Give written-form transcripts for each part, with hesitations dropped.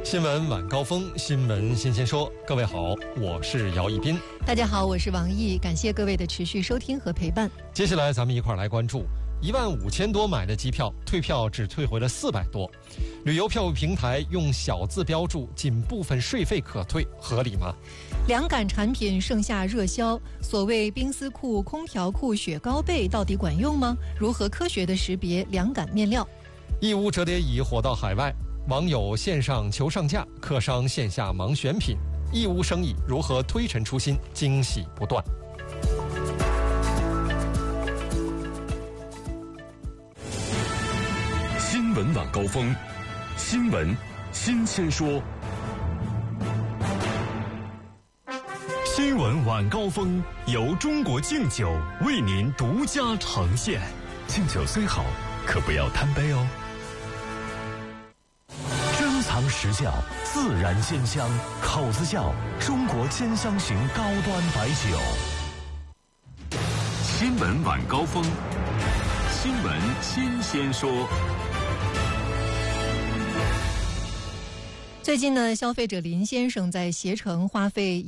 新闻晚高峰，新闻新鲜说。各位好，我是姚一斌。 大家好，我是王毅，感谢各位的持续收听和陪伴。 接下来咱们一块来关注15000多买的机票，退票只退回了400多。旅游票务平台用小字标注仅部分税费可退，合理吗？ 凉感产品盛夏热销，所谓冰丝裤、空调裤、雪糕被到底管用吗？如何科学地识别凉感面料？ 义乌折叠椅火到海外，网友线上求上架，客商线下忙选品，义乌生意如何推陈出新，惊喜不断。 新闻晚高峰，新闻新鲜说。新闻晚高峰由中国敬酒为您独家呈现。敬酒虽好，可不要贪杯哦。珍藏实窖，自然鲜香，口子窖，中国兼香型高端白酒。新闻晚高峰，新闻新鲜说。 最近呢，消费者林先生在携程花费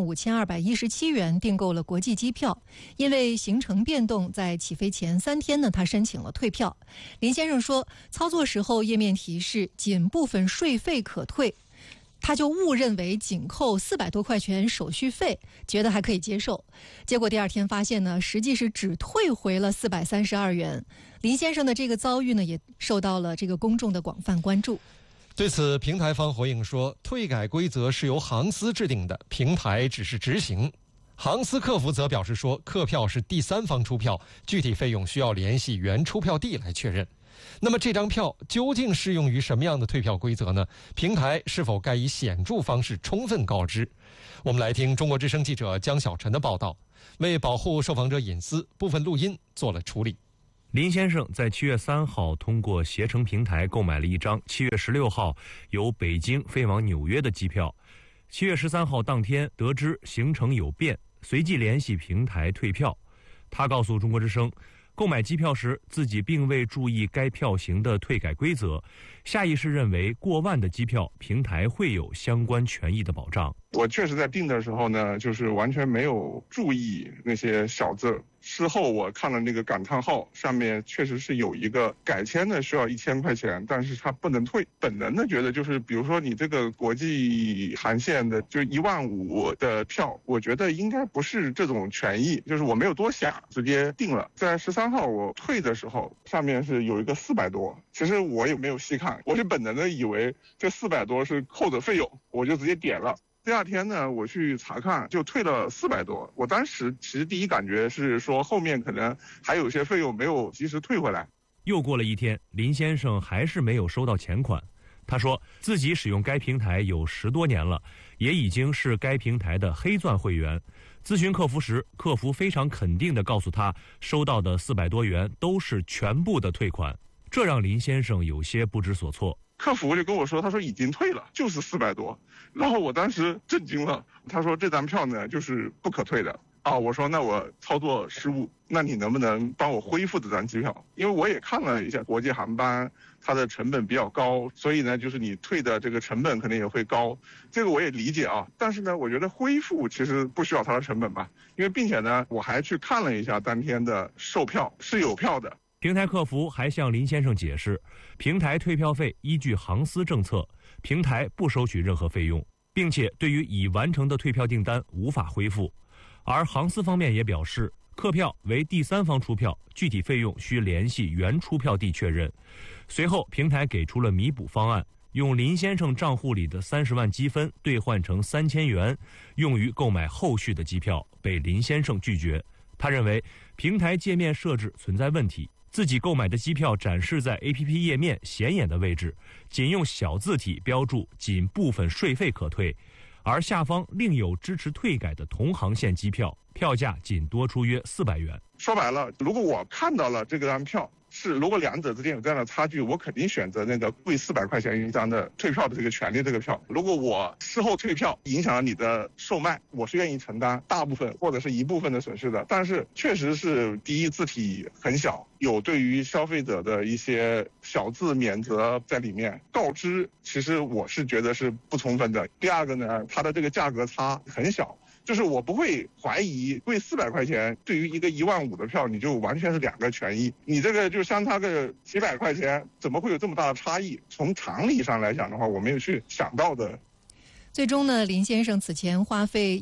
15217元订购了国际机票，因为行程变动，在起飞前3天呢，他申请了退票。林先生说，操作时候页面提示仅部分税费可退，他就误认为仅扣400多块钱手续费，觉得还可以接受。结果第2天发现呢，实际是只退回了432元。林先生的这个遭遇呢，也受到了这个公众的广泛关注。 对此，平台方回应说，退改规则是由航司制定的，平台只是执行。航司客服则表示说，客票是第三方出票，具体费用需要联系原出票地来确认。那么这张票究竟适用于什么样的退票规则呢？平台是否该以显著方式充分告知？我们来听中国之声记者江小晨的报道。为保护受访者隐私，部分录音做了处理。 林先生在7月3号通过携程平台购买了一张7月16号由北京飞往纽约的机票。7月13号当天得知行程有变，随即联系平台退票。他告诉中国之声，购买机票时自己并未注意该票型的退改规则，下意识认为过万的机票平台会有相关权益的保障。 我确实在订的时候呢，就是完全没有注意那些小字。事后我看了那个感叹号，上面确实是有一个改签的需要1000块钱，但是它不能退。本能的觉得就是，比如说你这个国际航线的就15000的票，我觉得应该不是这种权益，就是我没有多想，直接订了。在13号我退的时候，上面是有一个400多，其实我也没有细看，我是本能的以为这400多是扣的费用，我就直接点了。第2天呢，我去查看，就退了400多。我当时其实第一感觉是说，后面可能还有些费用没有及时退回来。 又过了1天，林先生还是没有收到钱款。他说自己使用该平台有10多年了，也已经是该平台的黑钻会员。咨询客服时，客服非常肯定地告诉他，收到的400多元都是全部的退款，这让林先生有些不知所措。 客服就跟我说，他说已经退了，就是400多。然后我当时震惊了，他说这张票呢就是不可退的。我说那我操作失误，那你能不能帮我恢复这张机票？因为我也看了一下国际航班，它的成本比较高，所以呢就是你退的这个成本可能也会高，这个我也理解啊。但是呢，我觉得恢复其实不需要它的成本吧，因为并且呢我还去看了一下当天的售票是有票的。 平台客服还向林先生解释，平台退票费依据航司政策，平台不收取任何费用，并且对于已完成的退票订单无法恢复。而航司方面也表示，客票为第三方出票，具体费用需联系原出票地确认。随后平台给出了弥补方案，用林先生账户里的30万积分兑换成3000元，用于购买后续的机票，被林先生拒绝。他认为平台界面设置存在问题，自己购买的机票展示在 APP 页面显眼的位置，仅用小字体标注仅部分税费可退，而下方另有支持退改的同航线机票，票价仅多出约400元。 说白了，如果我看到了这张票， 是如果两者之间有这样的差距，我肯定选择那个贵400块钱一张的退票的这个权利这个票。如果我事后退票影响了你的售卖，我是愿意承担大部分或者是一部分的损失的。但是确实是第一，字体很小，有对于消费者的一些小字免责在里面，告知其实我是觉得是不充分的。第二个呢，它的这个价格差很小，就是我不会怀疑贵400块钱对于一个15000的票，你就完全是两个权益，你这个就相差个几百块钱，怎么会有这么大的差异？从常理上来讲的话，我没有去想到的。 最终呢，林先生此前花费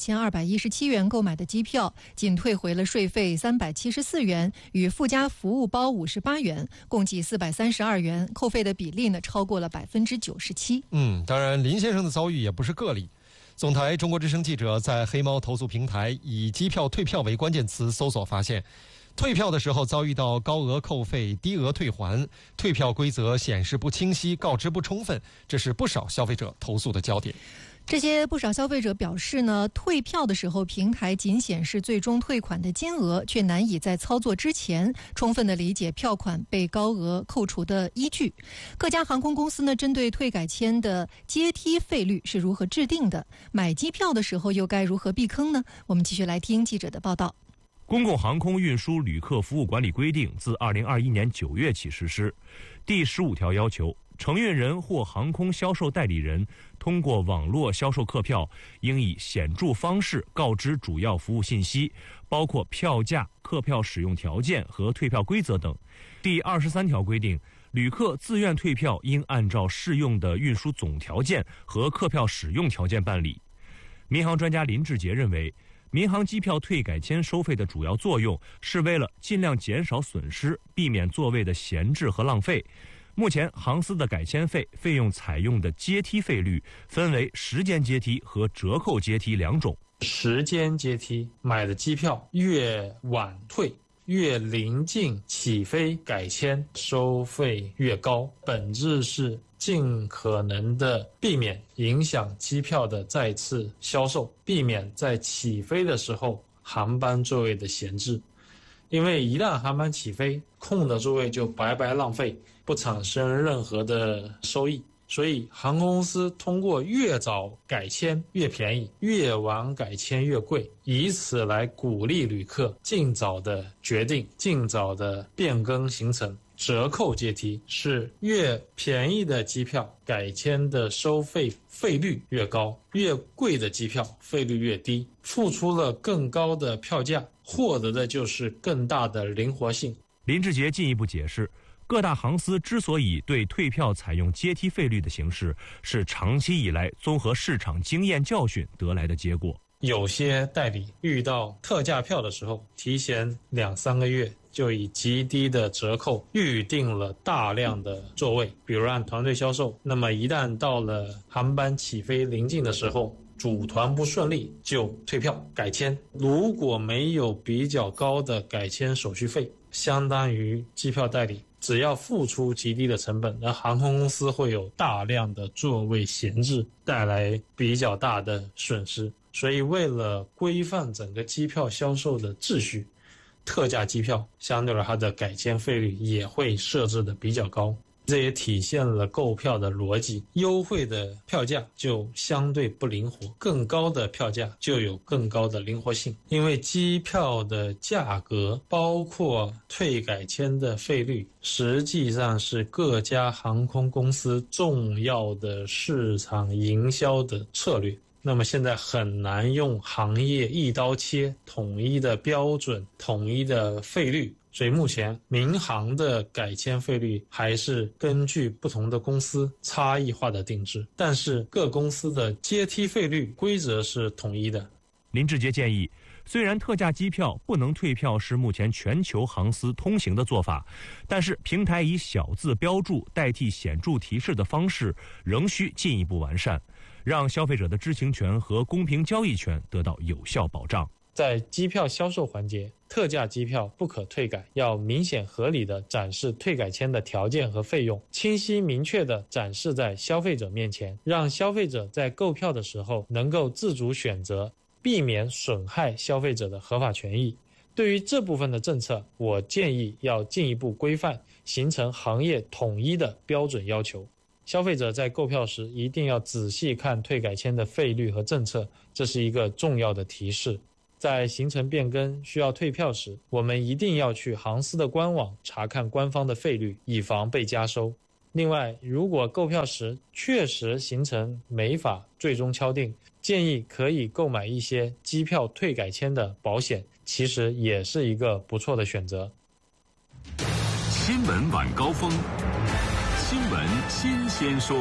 15217元购买的机票，仅退回了税费374元与附加服务包58元，共计432元，扣费的比例呢超过了97%。 当然，林先生的遭遇也不是个例。总台中国之声记者在黑猫投诉平台以机票退票为关键词搜索发现，退票的时候遭遇到高额扣费、低额退还，退票规则显示不清晰、告知不充分，这是不少消费者投诉的焦点。 这些不少消费者表示呢，退票的时候平台仅显示最终退款的金额，却难以在操作之前充分的理解票款被高额扣除的依据。各家航空公司呢，针对退改签的阶梯费率是如何制定的？买机票的时候又该如何避坑呢？我们继续来听记者的报道。 公共航空运输旅客服务管理规定自2021年9月起实施。第15条要求，承运人或航空销售代理人通过网络销售客票，应以显著方式告知主要服务信息，包括票价、客票使用条件和退票规则等。第23条规定，旅客自愿退票应按照适用的运输总条件和客票使用条件办理。民航专家林志杰认为，民航机票退改签收费的主要作用是为了尽量减少损失，避免座位的闲置和浪费。目前航司的改签费用采用的阶梯费率分为时间阶梯和折扣阶梯两种。 时间阶梯买的机票越晚退，越临近起飞改签，收费越高，本质是尽可能的避免影响机票的再次销售，避免在起飞的时候航班座位的闲置。因为一旦航班起飞，空的座位就白白浪费，不产生任何的收益。所以航空公司通过越早改签越便宜，越晚改签越贵，以此来鼓励旅客尽早的决定，尽早的变更行程。折扣阶梯是越便宜的机票改签的收费费率越高，越贵的机票费率越低，付出了更高的票价，获得的就是更大的灵活性。 林志杰进一步解释，各大航司之所以对退票采用阶梯费率的形式，是长期以来综合市场经验教训得来的结果。 有些代理遇到特价票的时候，提前2-3个月就以极低的折扣预定了大量的座位，比如按团队销售，那么一旦到了航班起飞临近的时候，组团不顺利就退票改签。如果没有比较高的改签手续费，相当于机票代理只要付出极低的成本，而航空公司会有大量的座位闲置，带来比较大的损失。所以为了规范整个机票销售的秩序，特价机票相对来它的改签费率也会设置的比较高，这也体现了购票的逻辑。优惠的票价就相对不灵活，更高的票价就有更高的灵活性。因为机票的价格包括退改签的费率，实际上是各家航空公司重要的市场营销的策略。那么现在很难用行业一刀切，统一的标准，统一的费率。所以目前民航的改签费率还是根据不同的公司差异化的定制，但是各公司的阶梯费率规则是统一的。 林志杰建议，虽然特价机票不能退票是目前全球航司通行的做法，但是平台以小字标注代替显著提示的方式仍需进一步完善，让消费者的知情权和公平交易权得到有效保障。 在机票销售环节，特价机票不可退改，要明显合理地展示退改签的条件和费用，清晰明确地展示在消费者面前，让消费者在购票的时候能够自主选择，避免损害消费者的合法权益。 对于这部分的政策，我建议要进一步规范，形成行业统一的标准要求。消费者在购票时一定要仔细看退改签的费率和政策，这是一个重要的提示。在行程变更需要退票时，我们一定要去航司的官网查看官方的费率，以防被加收。另外，如果购票时确实行程没法最终敲定，建议可以购买一些机票退改签的保险，其实也是一个不错的选择。 新闻晚高峰，新闻新鲜说。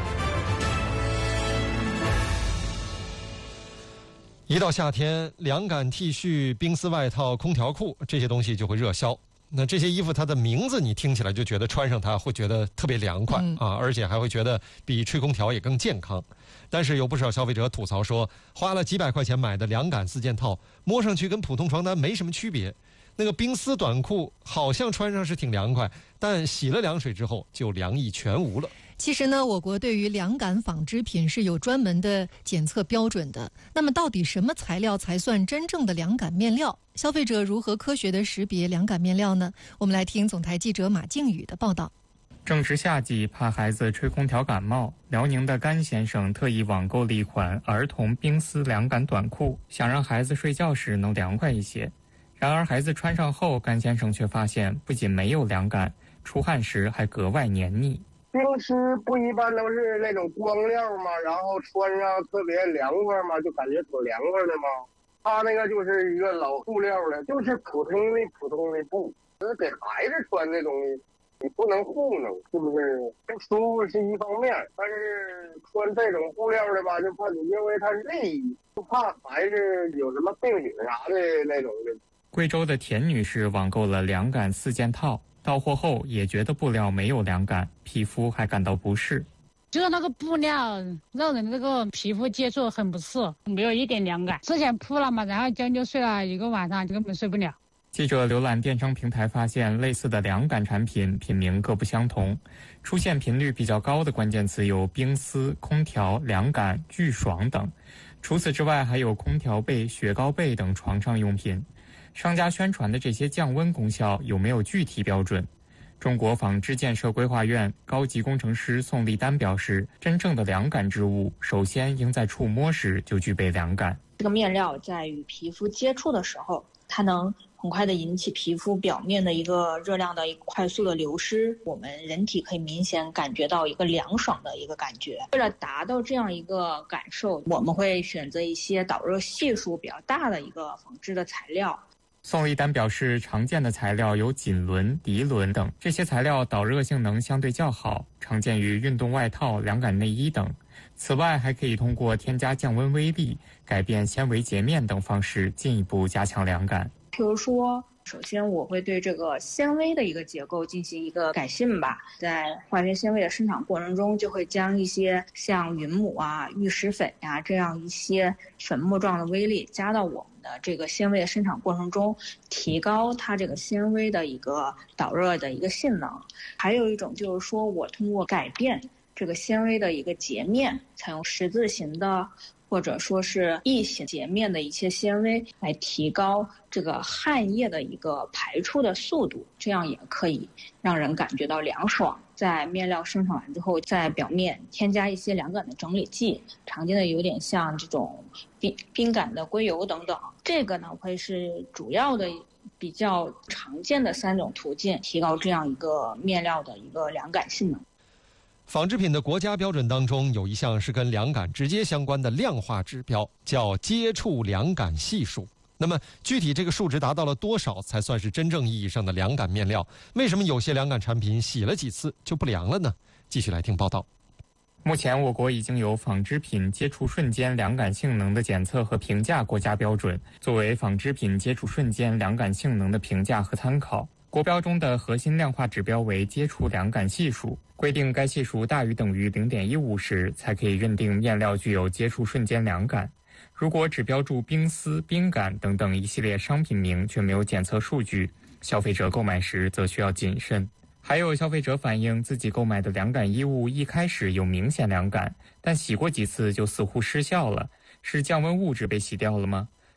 一到夏天，凉感 T 恤、冰丝外套、空调裤这些东西就会热销。那这些衣服它的名字你听起来就觉得穿上它会觉得特别凉快而且还会觉得比吹空调也更健康。但是有不少消费者吐槽说，花了几百块钱买的凉感4件套，摸上去跟普通床单没什么区别。那个冰丝短裤好像穿上是挺凉快，但洗了凉水之后就凉意全无了。 其实呢，我国对于凉感纺织品是有专门的检测标准的。那么到底什么材料才算真正的凉感面料？消费者如何科学地识别凉感面料呢？我们来听总台记者马静宇的报道。 正值夏季，怕孩子吹空调感冒，辽宁的甘先生特意网购了一款儿童冰丝凉感短裤，想让孩子睡觉时能凉快一些。然而孩子穿上后，甘先生却发现不仅没有凉感，出汗时还格外黏腻。 冰丝不一般都是那种光料嘛，然后穿上特别凉快嘛，就感觉挺凉快的嘛。它那个就是一个老布料的，就是普通的布，给孩子穿这东西，你不能糊弄，是不是？不舒服是一方面，但是穿这种布料的吧，就怕你因为它是内衣，就怕孩子有什么病菌啥的那种的。 贵州的田女士网购了凉感4件套，到货后也觉得布料没有凉感，皮肤还感到不适。 就是那个布料让人这个皮肤接触很不适，没有一点凉感。之前铺了嘛，然后将就睡了一个晚上，就根本睡不了。 记者浏览电商平台发现，类似的凉感产品品名各不相同，出现频率比较高的关键词有冰丝、空调、凉感、巨爽等。除此之外，还有空调被、雪糕被等床上用品。商家宣传的这些降温功效有没有具体标准？中国纺织建设规划院高级工程师宋立丹表示，真正的凉感织物首先应在触摸时就具备凉感。 这个面料在与皮肤接触的时候，它能很快的引起皮肤表面的一个热量的一个快速的流失，我们人体可以明显感觉到一个凉爽的一个感觉。为了达到这样一个感受，我们会选择一些导热系数比较大的一个纺织的材料。 宋立丹表示，常见的材料有锦纶、涤纶等，这些材料导热性能相对较好，常见于运动外套、凉感内衣等。此外，还可以通过添加降温微粒、改变纤维截面等方式进一步加强凉感。 譬如说，首先我会对这个纤维的一个结构进行一个改进吧，在化学纤维的生产过程中，就会将一些像云母啊、玉石粉呀这样一些粉末状的微粒加到我们的这个纤维的生产过程中，提高它这个纤维的一个导热的一个性能。还有一种就是说，我通过改变这个纤维的一个截面，采用十字形的或者说是异形截面的一些纤维，来提高这个汗液的一个排出的速度，这样也可以让人感觉到凉爽。在面料生产完之后，在表面添加一些凉感的整理剂，常见的有点像这种冰感的硅油等等。这个呢会是主要的比较常见的3种途径，提高这样一个面料的一个凉感性能。 纺织品的国家标准当中有一项是跟凉感直接相关的量化指标，叫接触凉感系数。那么具体这个数值达到了多少才算是真正意义上的凉感面料？为什么有些凉感产品洗了几次就不凉了呢？继续来听报道。 目前我国已经有纺织品接触瞬间凉感性能的检测和评价国家标准，作为纺织品接触瞬间凉感性能的评价和参考。国标中的核心量化指标为接触凉感系数，规定该系数大于等于 0.15 时，才可以认定面料具有接触瞬间凉感。如果只标注冰丝、冰感等等一系列商品名，却没有检测数据，消费者购买时则需要谨慎。还有消费者反映，自己购买的凉感衣物一开始有明显凉感，但洗过几次就似乎失效了，是降温物质被洗掉了吗？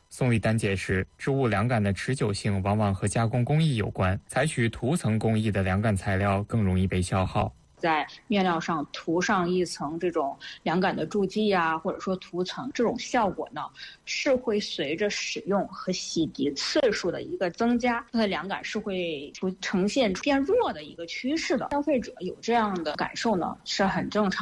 宋立丹解释，织物凉感的持久性往往和加工工艺有关，采取涂层工艺的凉感材料更容易被消耗。 在面料上涂上一层这种凉感的助剂啊，或者说涂层，这种效果呢是会随着使用和洗涤次数的一个增加，它的凉感是会呈现变弱的一个趋势的。消费者有这样的感受呢是很正常。